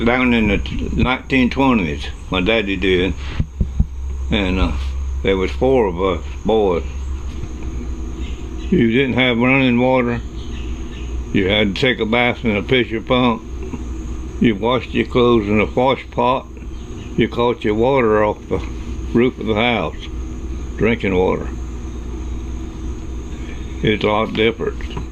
Down in the 1920s, my daddy did, and there was 4 of us boys. You didn't have running water. You had to take a bath in a pitcher pump. You washed your clothes in a wash pot. You caught your water off the roof of the house, drinking water. It's a lot different.